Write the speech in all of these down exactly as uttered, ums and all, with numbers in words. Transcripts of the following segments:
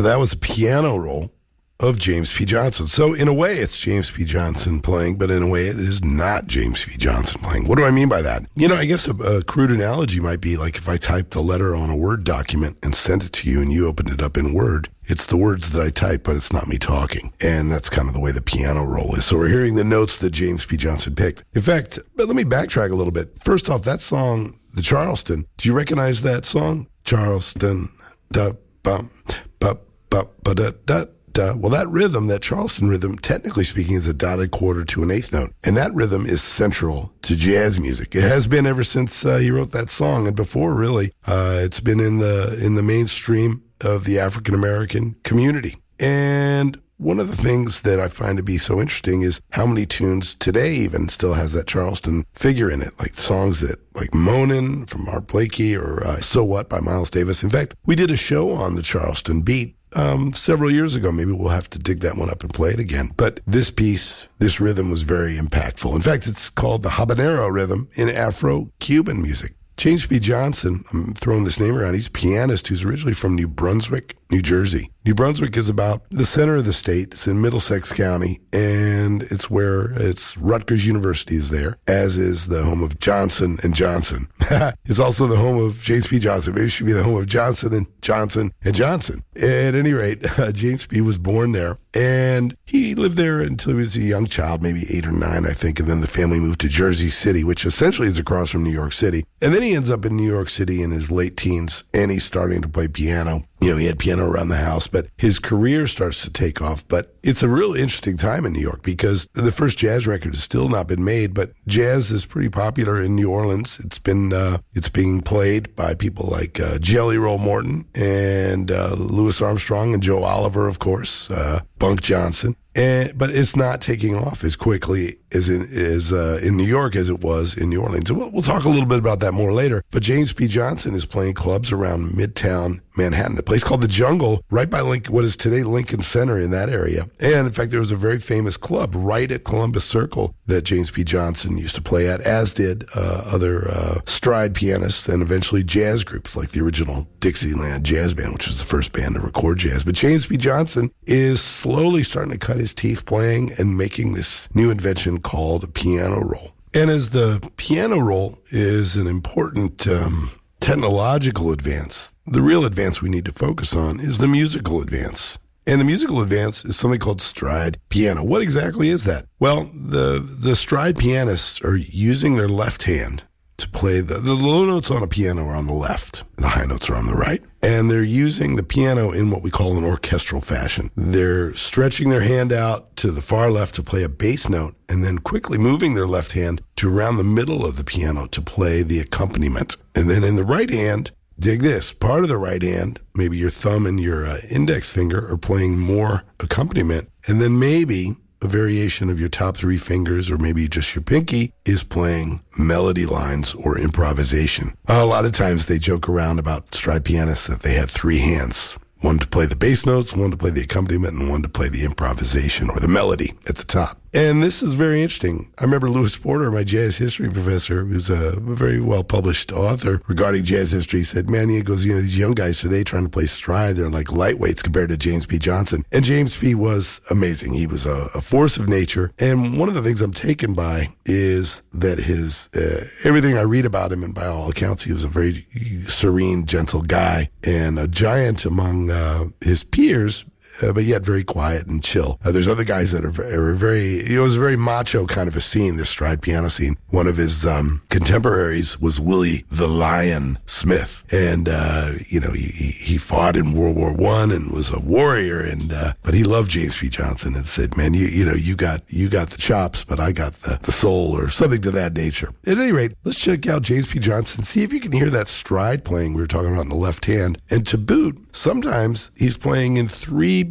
So that was a piano roll of James P. Johnson. So in a way, it's James P. Johnson playing, but in a way, it is not James P. Johnson playing. What do I mean by that? You know, I guess a, a crude analogy might be like if I typed a letter on a Word document and sent it to you and you opened it up in Word, it's the words that I type, but it's not me talking. And that's kind of the way the piano roll is. So we're hearing the notes that James P. Johnson picked. In fact, but let me backtrack a little bit. First off, that song, the Charleston, do you recognize that song? Charleston, da, bum, ba, ba, ba, da, da. Uh, well, that rhythm, that Charleston rhythm, technically speaking, is a dotted quarter to an eighth note. And that rhythm is central to jazz music. It has been ever since uh, he wrote that song. And before, really, uh, it's been in the in the mainstream of the African-American community. And one of the things that I find to be so interesting is how many tunes today even still has that Charleston figure in it, like songs that, like Moanin' from Art Blakey or uh, So What by Miles Davis. In fact, we did a show on the Charleston beat Um, several years ago. Maybe we'll have to dig that one up and play it again. But this piece, this rhythm was very impactful. In fact, it's called the habanero rhythm in Afro-Cuban music. James P. Johnson, I'm throwing this name around, he's a pianist who's originally from New Brunswick, New Jersey. New Brunswick is about the center of the state. It's in Middlesex County, and it's where it's Rutgers University is there, as is the home of Johnson and Johnson. It's also the home of James P. Johnson. Maybe it should be the home of Johnson and Johnson and Johnson. At any rate, uh, James P. was born there, and he lived there until he was a young child, maybe eight or nine, I think, and then the family moved to Jersey City, which essentially is across from New York City. And then he ends up in New York City in his late teens, and he's starting to play piano. You know, he had piano around the house, but his career starts to take off. But it's a real interesting time in New York because the first jazz record has still not been made, but jazz is pretty popular in New Orleans. It's been, uh, it's being played by people like uh, Jelly Roll Morton and uh, Louis Armstrong and Joe Oliver, of course, uh, Bunk Johnson. And, but it's not taking off as quickly as in, as, uh, in New York as it was in New Orleans. We'll, we'll talk a little bit about that more later. But James P. Johnson is playing clubs around Midtown Manhattan, a place called The Jungle, right by Link, what is today Lincoln Center in that area. And in fact, there was a very famous club right at Columbus Circle that James P. Johnson used to play at, as did uh, other uh, stride pianists and eventually jazz groups like the original Dixieland Jazz Band, which was the first band to record jazz. But James P. Johnson is slowly starting to cut his teeth playing and making this new invention called a piano roll. And as the piano roll is an important um, technological advance, the real advance we need to focus on is the musical advance. And the musical advance is something called stride piano. What exactly is that? Well, the the stride pianists are using their left hand to play the, the low notes on a piano are on the left, the high notes are on the right. And they're using the piano in what we call an orchestral fashion. They're stretching their hand out to the far left to play a bass note and then quickly moving their left hand to around the middle of the piano to play the accompaniment. And then in the right hand, dig this, part of the right hand, maybe your thumb and your uh, index finger are playing more accompaniment. And then maybe a variation of your top three fingers or maybe just your pinky is playing melody lines or improvisation. A lot of times they joke around about stride pianists that they had three hands. One to play the bass notes, one to play the accompaniment, and one to play the improvisation or the melody at the top. And this is very interesting. I remember Louis Porter, my jazz history professor, who's a very well-published author regarding jazz history, said, man, he goes, you know, these young guys today trying to play stride, they're like lightweights compared to James P. Johnson. And James P. was amazing. He was a, a force of nature. And one of the things I'm taken by is that his, uh, everything I read about him, and by all accounts, he was a very serene, gentle guy and a giant among uh, his peers, Uh, but yet very quiet and chill. Uh, there's other guys that are, are very, it was a very macho kind of a scene, this stride piano scene. One of his um, contemporaries was Willie the Lion Smith. And, uh, you know, he, he fought in World War One and was a warrior. And, uh, but he loved James P. Johnson and said, man, you, you know, you got, you got the chops, but I got the, the soul or something to that nature. At any rate, let's check out James P. Johnson, see if you can hear that stride playing we were talking about in the left hand. And to boot, sometimes he's playing in three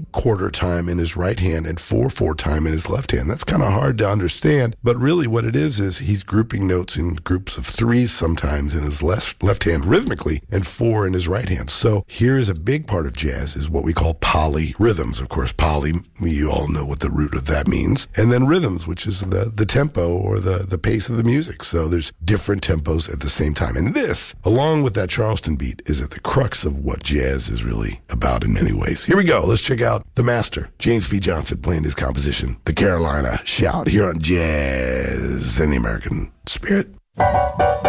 big quarter time in his right hand and four four time in his left hand. That's kind of hard to understand, but really what it is is he's grouping notes in groups of threes sometimes in his left left hand rhythmically and four in his right hand. So here is a big part of jazz is what we call polyrhythms. Of course, poly, you all know what the root of that means. And then rhythms, which is the, the tempo or the, the pace of the music. So there's different tempos at the same time. And this, along with that Charleston beat, is at the crux of what jazz is really about in many ways. Here we go. Let's check out the master, James P. Johnson, playing his composition, The Carolina Shout, here on Jazz and the American Spirit.